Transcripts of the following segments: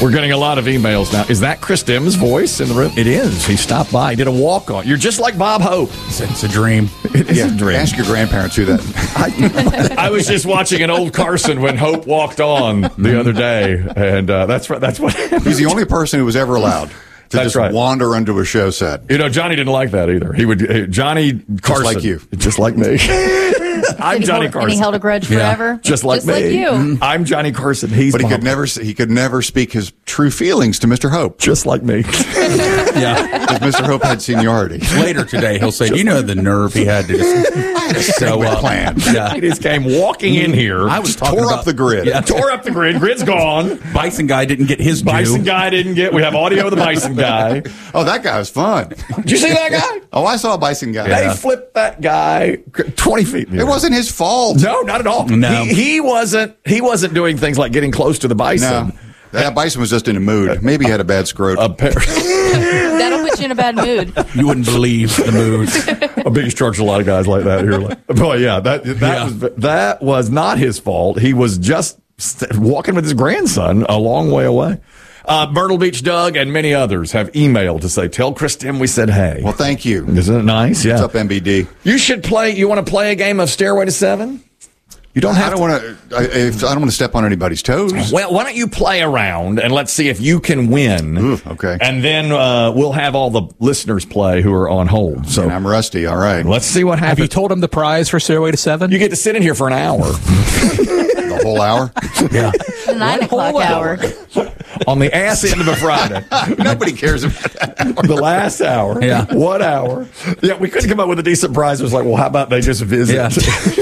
We're getting a lot of emails now. Is that Chris Dim's voice in the room? It is. He stopped by. He did a walk-on. You're just like Bob Hope. It's a dream. It is a dream. Ask your grandparents who that. I was just watching an old Carson when Hope walked on the other day, and that's what happened. He's the only person who was ever allowed to That's just right. wander onto a show set. You know, Johnny didn't like that either. He would Johnny Carson, like you. just like me. I'm Johnny Carson. And he held a grudge forever? Just like me. you. I'm Johnny Carson. He's But he Bob. could never speak his true feelings to Mr. Hope. Just like me. Yeah. Because Mr. Hope had seniority. Later today, he'll say, "You know the nerve he had to just show up." Plan. Yeah. He just came walking in here. I was talking Tore about up the grid. Yeah. tore up the grid. Grid's gone. Bison guy didn't get his Bison due. guy didn't get. We have audio of the Bison guy. Oh, that guy was fun. Did you see that guy? Oh, I saw a bison guy. They flipped that guy 20 feet. in the It air. wasn't his fault. No, not at all. No. He wasn't doing things like getting close to the bison. No. That bison was just in a mood. Maybe he had a bad scrote. That'll put you in a bad mood. You wouldn't believe the mood. A biggest truck's a lot of guys like that here. Boy, yeah, that was not his fault. He was just walking with his grandson a long way away. Myrtle Beach Doug and many others have emailed to say, "Tell Chris Tim we said hey." Well, thank you. Isn't it nice? Yeah. What's up, MBD? You should play. You want to play a game of Stairway to Seven? You don't have I don't want to. I don't want to step on anybody's toes. Well, why don't you play around and let's see if you can win. Ooh, okay. And then we'll have all the listeners play who are on hold. So And I'm rusty. All right. let's see what Have happens. you told him the prize for Stairway to Seven? You get to sit in here for an hour. The whole hour. Yeah. The 9 o'clock hour. On the ass end of a Friday. Nobody cares about that. The last hour. Yeah. 1 hour. Yeah, we couldn't come up with a decent prize. It was like, well, how about they just visit? Yeah.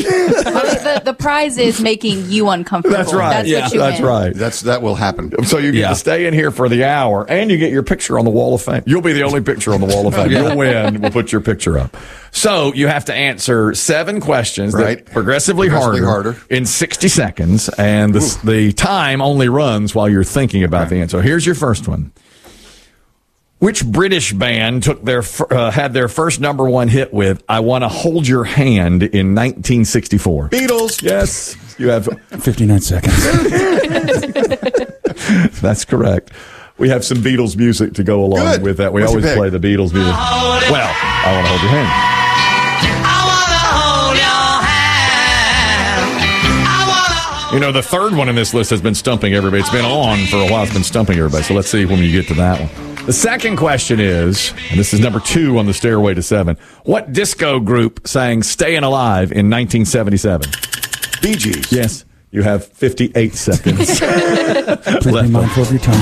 The prize is making you uncomfortable. That's right. That's Yeah. what you That's win. right. That will happen. So you get Yeah. to stay in here for the hour, and you get your picture on the Wall of Fame. You'll be the only picture on the Wall of Fame. Yeah. You'll win. We'll put your picture up. So you have to answer 7 questions, Right. that progressively harder in 60 seconds, and the time only runs while you're thinking about the answer. Here's your first one. Which British band took their had their first #1 hit with "I Want to Hold Your Hand" in 1964? Beatles. Yes, you have 59 seconds. That's correct. We have some Beatles music to go along Good. with that. We What'd you always pick? play the Beatles music. Well, I Want to Hold Your Hand. You know, the third one in this list has been stumping everybody. It's been on for a while. It's been stumping everybody. So let's see when we get to that one. The second question is, and this is number 2 on the Stairway to Seven, what disco group sang "Stayin' Alive" in 1977? Bee Gees. Yes. You have 58 seconds. Please be mindful of your time.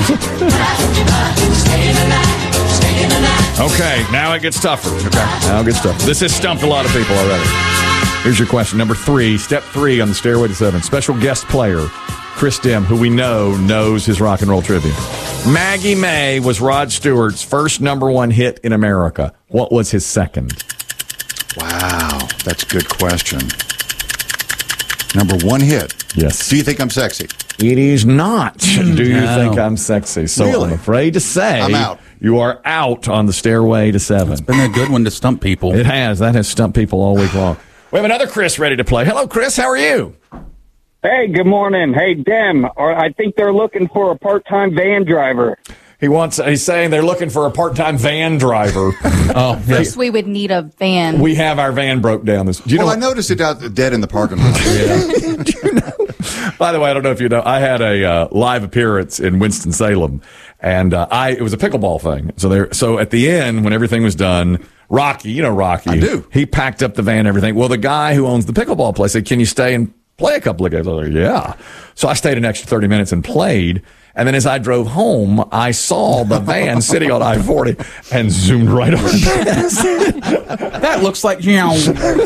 Okay, now it gets tougher. Now it gets tougher. This has stumped a lot of people already. Here's your question. Number 3, step 3 on the Stairway to Seven. Special guest player, Chris Dim, who we know knows his rock and roll trivia. Maggie May was Rod Stewart's first #1 hit in America. What was his second? Wow, that's a good question. #1 hit. Yes. Do you think I'm sexy? It is not. Do you No. think I'm sexy? So Really? I'm afraid to say I'm out. You are out on the Stairway to Seven. Been a good one to stump people. It has. That has stumped people all week long. We have another Chris ready to play. Hello, Chris. How are you? Hey, good morning. Hey, Dem, I think they're looking for a part-time van driver. He's saying they're looking for a part-time van driver. Oh, yeah. First, we would need a van. We have our van broke down. Do you Well, know? I noticed it out dead in the parking lot. Do you know? By the way, I don't know if you know, I had a live appearance in Winston-Salem, and it was a pickleball thing. So at the end, when everything was done, Rocky, you know Rocky. I do. He packed up the van and everything. Well, the guy who owns the pickleball place said, "Can you stay and play a couple of games?" I was like, "Yeah." So I stayed an extra 30 minutes and played. And then as I drove home, I saw the van sitting on I-40 and zoomed right on past. That looks like, you know.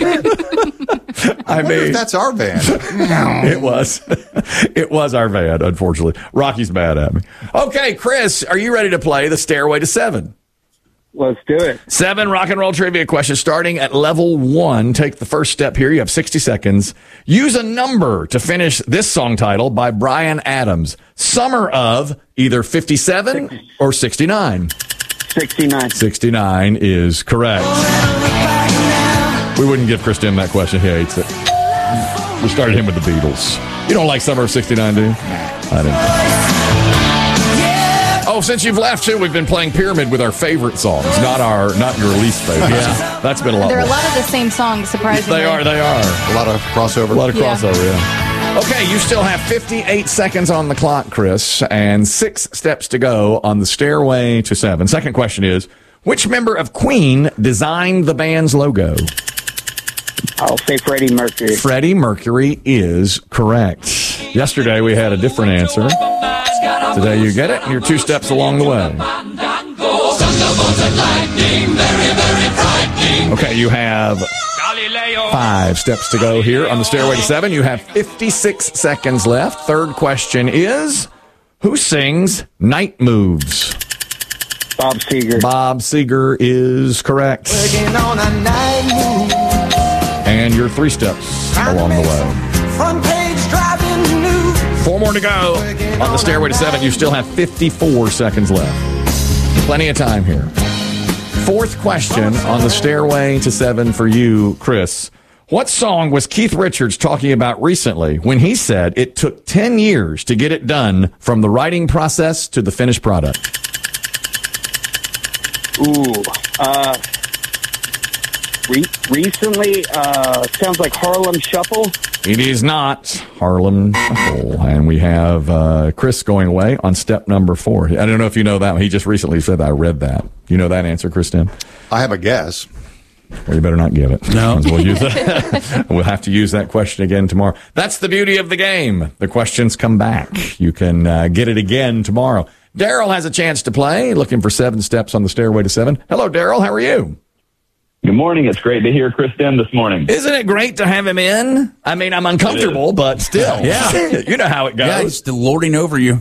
I I wonder mean, if that's our van. it was our van, unfortunately. Rocky's mad at me. Okay, Chris, are you ready to play the Stairway to Seven? Let's do it. 7 rock and roll trivia questions starting at level 1. Take the first step here. You have 60 seconds. Use a number to finish this song title by Bryan Adams. Summer of either 57 or 69. 69. 69 is correct. We wouldn't give Chris Dim that question. He hates it. We started him with the Beatles. You don't like Summer of 69, do you? I didn't. Oh, since you've left too, we've been playing Pyramid with our favorite songs, not your least favorite. Yeah. That's been a lot. There are a more. lot of the same songs, surprisingly. They are. A lot of crossover. A lot of Yeah. crossover, yeah. Okay, you still have 58 seconds on the clock, Chris, and 6 steps to go on the stairway to 7. Second question is, which member of Queen designed the band's logo? I'll say Freddie Mercury. Freddie Mercury is correct. Yesterday we had a different answer. Today you get it, and you're 2 steps along the way. Okay, you have 5 steps to go here on the stairway to 7. You have 56 seconds left. Third question is, who sings Night Moves? Bob Seger. Bob Seger is correct. And you're 3 steps along the way. Front page driving news. 4 more to go on the stairway to 7. You still have 54 seconds left. Plenty of time here. Fourth question on the stairway to 7 for you, Chris. What song was Keith Richards talking about recently when he said it took 10 years to get it done from the writing process to the finished product? Ooh. Recently, sounds like Harlem Shuffle. It is not Harlem Shuffle. And we have Chris going away on step number 4. I don't know if you know that one. He just recently said I read that. You know that answer, Chris Tim? I have a guess. Well, you better not give it. No. We'll use that. We'll have to use that question again tomorrow. That's the beauty of the game. The questions come back. You can get it again tomorrow. Daryl has a chance to play, looking for 7 steps on the stairway to 7. Hello, Daryl. How are you? Good morning. It's great to hear Chris Dim this morning. Isn't it great to have him in? I mean, I'm uncomfortable, but still. Yeah. You know how it goes. Yeah, he's still lording over you.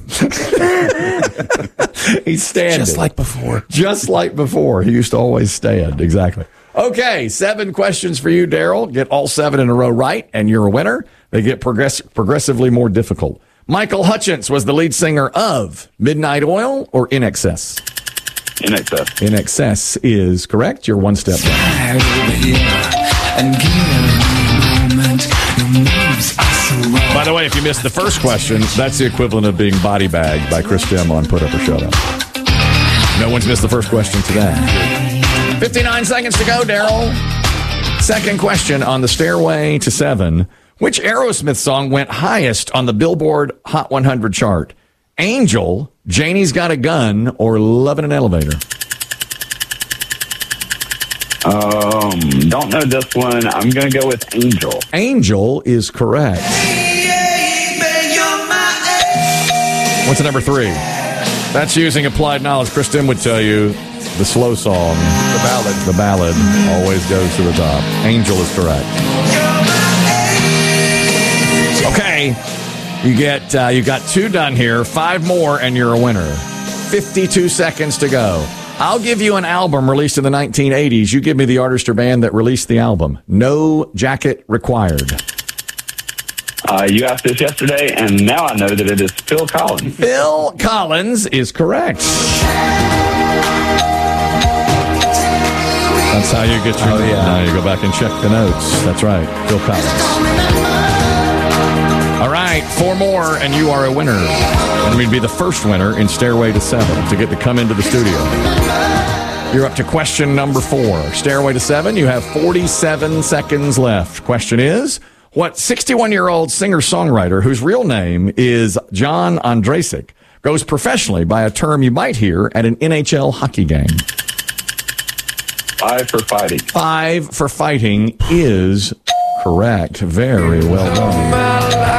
He's standing. Just like before. Just like before. He used to always stand. Exactly. Okay, 7 questions for you, Daryl. Get all 7 in a row right, and you're a winner. They get progressively more difficult. Michael Hutchence was the lead singer of Midnight Oil or In Excess? In excess. In Excess is correct. You're 1 step back. By the way, if you missed the first question, that's the equivalent of being body bagged by Chris Dim on Put Up or Shut Up. No one's missed the first question today. 59 seconds to go, Daryl. Second question on the stairway to 7. Which Aerosmith song went highest on the Billboard Hot 100 chart? Angel, Janie's Got a Gun, or Love in an Elevator? Don't know this one. I'm going to go with Angel. Angel is correct. What's the number 3? That's using applied knowledge. Chris Dim would tell you the slow song, the ballad, always goes to the top. Angel is correct. Okay, you got 2 done here, 5 more, and you're a winner. 52 seconds to go. I'll give you an album released in the 1980s. You give me the artist or band that released the album. No jacket required. You asked this yesterday, and now I know that it is Phil Collins. Phil Collins is correct. That's how you get your... Oh, yeah. Now you go back and check the notes. That's right, Phil Collins. All right, 4 more, and you are a winner. And we'd be the first winner in Stairway to 7 to get to come into the studio. You're up to question number 4. Stairway to 7, you have 47 seconds left. Question is, what 61-year-old singer-songwriter whose real name is John Ondrasik goes professionally by a term you might hear at an NHL hockey game? 5 for fighting. 5 for fighting is correct. Very well done.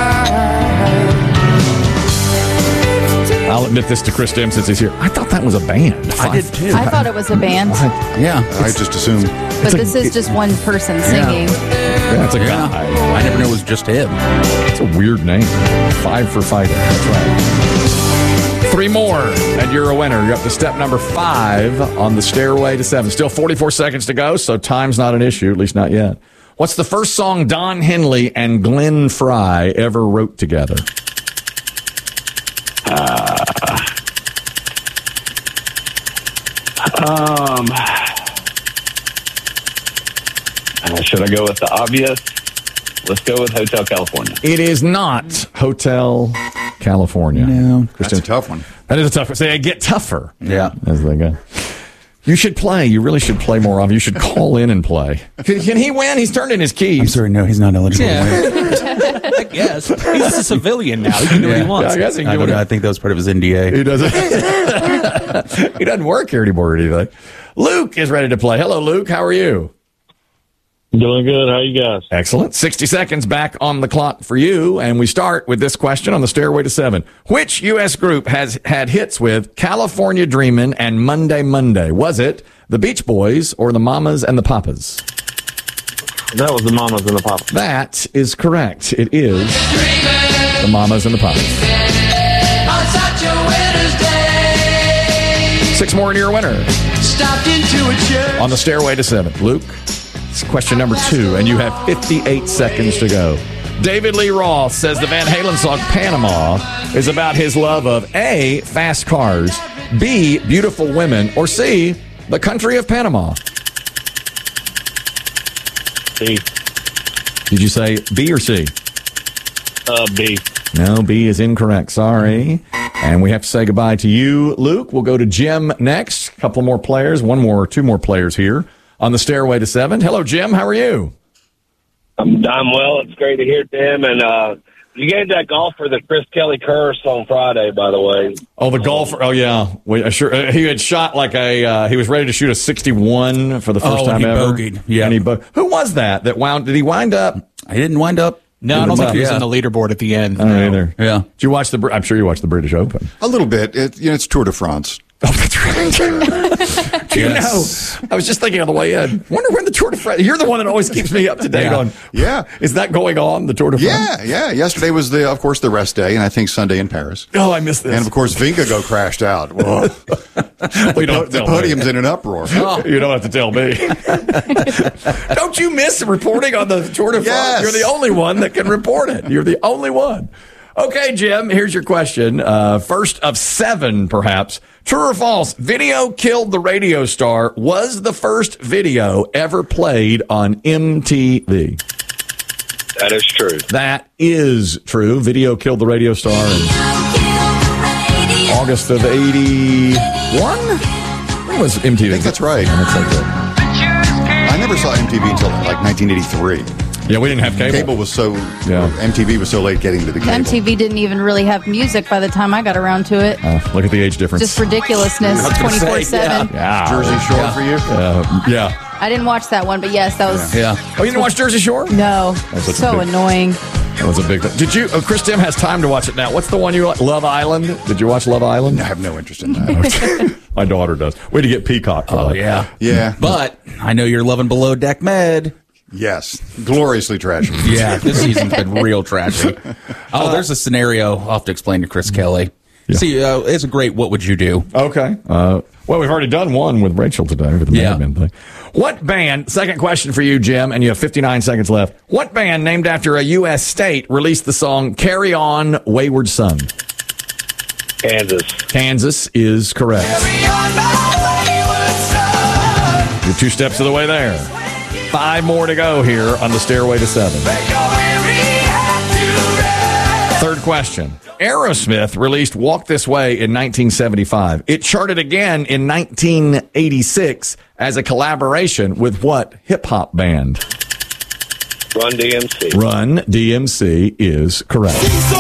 I'll admit this to Chris Dim since he's here. I thought that was a band. I did too. I thought it was a band, Yeah. I just assumed. but this is just one person singing. Yeah, it's a guy. I never knew it was just him. It's a weird name. 5 for fighting. That's right. 3 more, and you're a winner. You're up to step number 5 on the stairway to 7. Still 44 seconds to go, so time's not an issue, at least not yet. What's the first song Don Henley and Glenn Frey ever wrote together? Should I go with the obvious? Let's go with Hotel California. It is not Hotel California? No. That's a tough one. That is a tough one. So they get tougher. Yeah. As they go. You should play. You really should play more often. You should call in and play. Can he win? He's turned in his keys. I'm sorry, no, he's not eligible. I guess. He's a civilian now. He can do what he wants. I guess he can I do don't know. I what think that was part of his NDA. he doesn't. He doesn't work here anymore or anything. Luke is ready to play. Hello, Luke. How are you? Doing good. How you guys? Excellent. 60 seconds back on the clock for you. And we start with this question on the Stairway to 7. Which U.S. group has had hits with California Dreamin' and Monday Monday? Was it the Beach Boys or the Mamas and the Papas? That was the Mamas and the Papas. That is correct. It is the Mamas and the Papas. On such a winter's day. 6 more and you're a winner Stopped into a church. on the Stairway to 7. Luke, it's question number 2, and you have 58 seconds to go. David Lee Roth says the Van Halen song Panama is about his love of A, fast cars, B, beautiful women, or C, the country of Panama. B. Did you say B or C? B. No, B is incorrect. Sorry. And we have to say goodbye to you, Luke. We'll go to Jim next. A couple more players. 2 more players here on the Stairway to 7. Hello, Jim. How are you? I'm well. It's great to hear Tim. And you gave that golfer the Chris Kelly curse on Friday, by the way. Oh, the golfer. Oh, yeah. He had shot like he was ready to shoot a 61 for the first time he ever. bogeyed. Yeah. And who was that did he wind up? I didn't wind up. No, I don't think he was on the leaderboard at the end. I don't either. Yeah. Did you watch I'm sure you watched the British Open. A little bit. It's Tour de France. Oh, that's right. Do you know? I was just thinking on the way in. Wonder when the Tour de France. You're the one that always keeps me up to date on. Yeah. Is that going on, the Tour de France? Yeah. Yesterday was of course, the rest day, and I think Sunday in Paris. Oh, I missed this. And of course, Vingegaard crashed out. Whoa. We don't The podium's in an uproar. You don't have to tell me. Don't you miss reporting on the Tour de France? Yes. You're the only one that can report it. You're the only one. Okay, Jim, here's your question. First of 7, perhaps. True or false? Video Killed the Radio Star was the first video ever played on MTV. That is true. That is true. Video Killed the Radio Star in August of 81? When was MTV? I think that's right. I never saw MTV until like 1983. Yeah, we didn't have cable. MTV was so late getting to the cable. MTV didn't even really have music by the time I got around to it. Look at the age difference. Just ridiculousness, 24/7. Yeah. Jersey Shore for you? Yeah. I didn't watch that one, but yes, that was. Yeah. Oh, you didn't watch Jersey Shore? No, such so a big- annoying. That was a big thing. Did you? Chris Tim has time to watch it now. What's the one you like? Love Island? Did you watch Love Island? I have no interest in that. My daughter does. We had to get Peacock for that. Yeah. Yeah. But I know you're loving Below Deck Med. Yes. Gloriously trashy. Yeah, this season's been real trashy. There's a scenario I'll have to explain to Chris Kelly. Yeah. See, it's a great what would you do? Okay. Well, we've already done one with Rachel today with the Mad Men thing. What band, second question for you, Jim, and you have 59 seconds left. What band named after a U.S. state released the song Carry On, Wayward Son? Kansas. Kansas is correct. You're 2 steps of the way there. 5 more to go here on the Stairway to 7. Third question. Aerosmith released Walk This Way in 1975. It charted again in 1986 as a collaboration with what hip-hop band? Run DMC. Run DMC is correct.